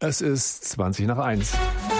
Es ist 20:01.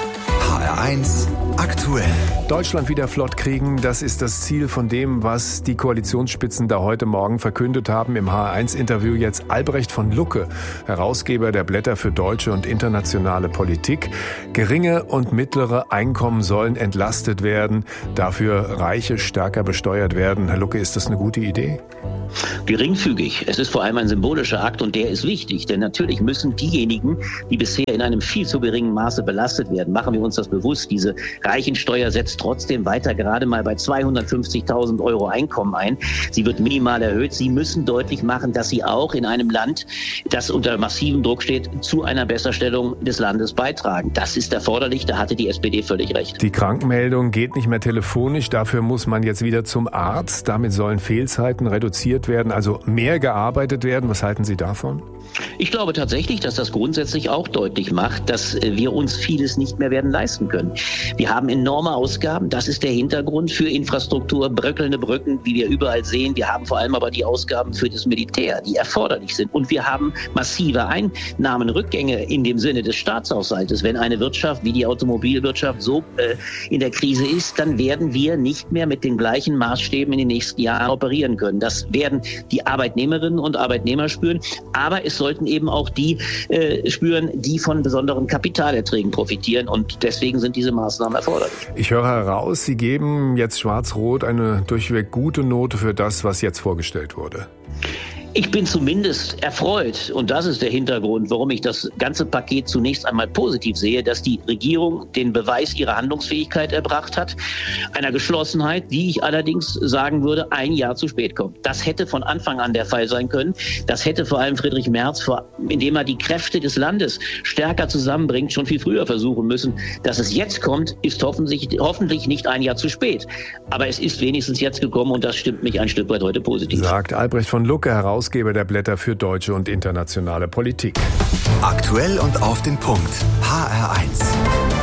HR1 aktuell. Deutschland wieder flott kriegen, das ist das Ziel von dem, was die Koalitionsspitzen da heute Morgen verkündet haben. Im HR1-Interview jetzt Albrecht von Lucke, Herausgeber der Blätter für deutsche und internationale Politik. Geringe und mittlere Einkommen sollen entlastet werden, dafür Reiche stärker besteuert werden. Herr Lucke, ist das eine gute Idee? Geringfügig. Es ist vor allem ein symbolischer Akt und der ist wichtig, denn natürlich müssen diejenigen, die bisher in einem viel zu geringen Maße belastet werden, machen wir uns das bewusst, diese Reichensteuer setzt trotzdem weiter gerade mal bei 250.000 Euro Einkommen ein. Sie wird minimal erhöht. Sie müssen deutlich machen, dass sie auch in einem Land, das unter massivem Druck steht, zu einer Besserstellung des Landes beitragen. Das ist erforderlich, da hatte die SPD völlig recht. Die Krankmeldung geht nicht mehr telefonisch, dafür muss man jetzt wieder zum Arzt. Damit sollen Fehlzeiten reduziert werden, also mehr gearbeitet werden. Was halten Sie davon? Ich glaube tatsächlich, dass das grundsätzlich auch deutlich macht, dass wir uns vieles nicht mehr werden leisten können. Wir haben enorme Ausgaben, das ist der Hintergrund für Infrastruktur, bröckelnde Brücken, wie wir überall sehen. Wir haben vor allem aber die Ausgaben für das Militär, die erforderlich sind. Und wir haben massive Einnahmenrückgänge in dem Sinne des Staatshaushaltes. Wenn eine Wirtschaft wie die Automobilwirtschaft so in der Krise ist, dann werden wir nicht mehr mit den gleichen Maßstäben in den nächsten Jahren operieren können. Das werden die Arbeitnehmerinnen und Arbeitnehmer spüren, aber es sollten eben auch die spüren, die von besonderen Kapitalerträgen profitieren. Und deswegen sind diese Maßnahmen erforderlich. Ich höre heraus, Sie geben jetzt Schwarz-Rot eine durchweg gute Note für das, was jetzt vorgestellt wurde. Ich bin zumindest erfreut, und das ist der Hintergrund, warum ich das ganze Paket zunächst einmal positiv sehe, dass die Regierung den Beweis ihrer Handlungsfähigkeit erbracht hat, einer Geschlossenheit, die ich allerdings sagen würde, ein Jahr zu spät kommt. Das hätte von Anfang an der Fall sein können. Das hätte vor allem Friedrich Merz, indem er die Kräfte des Landes stärker zusammenbringt, schon viel früher versuchen müssen. Dass es jetzt kommt, ist hoffentlich nicht ein Jahr zu spät. Aber es ist wenigstens jetzt gekommen und das stimmt mich ein Stück weit heute positiv. Sagt Albrecht von Lucke, Herausgeber der Blätter für deutsche und internationale Politik. Aktuell und auf den Punkt. HR1.